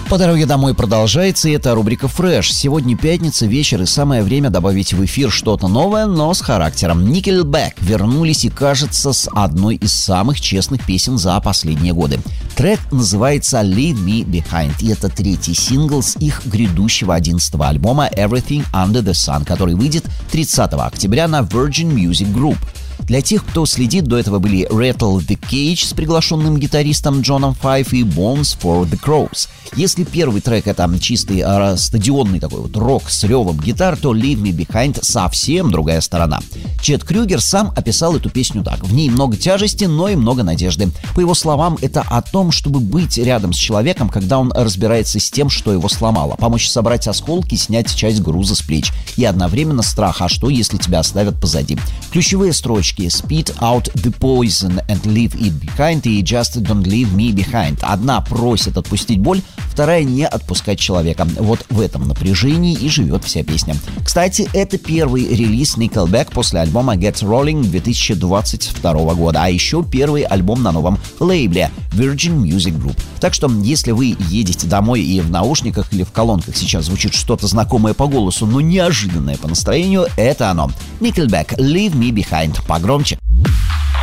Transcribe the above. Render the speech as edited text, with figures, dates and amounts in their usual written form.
По дороге домой продолжается, и это рубрика «Фреш». Сегодня пятница, вечер, и самое время добавить в эфир что-то новое, но с характером. Nickelback вернулись, и, кажется, с одной из самых честных песен за последние годы. Трек называется «Leave Me Behind», и это третий сингл с их грядущего 11-го альбома «Everything Under the Sun», который выйдет 30 октября на Virgin Music Group. Для тех, кто следит, до этого были Rattle the Cage с приглашенным гитаристом Джоном Файф и Bones for the Crows. Если первый трек — это чистый стадионный такой вот рок с ревом гитар, то Leave Me Behind — совсем другая сторона. Чет Крюгер сам описал эту песню так: в ней много тяжести, но и много надежды. По его словам, это о том, чтобы быть рядом с человеком, когда он разбирается с тем, что его сломало, помочь собрать осколки, снять часть груза с плеч. И одновременно страх: а что, если тебя оставят позади? Ключевые строчки: Spit out the poison and leave it behind и Just don't leave me behind. Одна просит отпустить боль, вторая не отпускать человека. Вот в этом напряжении и живет вся песня. Кстати, это первый релиз Nickelback после альбома Get Rolling 2022 года, а еще первый альбом на новом лейбле Virgin Music Group. Так что, если вы едете домой и в наушниках или в колонках сейчас звучит что-то знакомое по голосу, но неожиданное по настроению, это оно. Nickelback, Leave Me Behind. Погромче.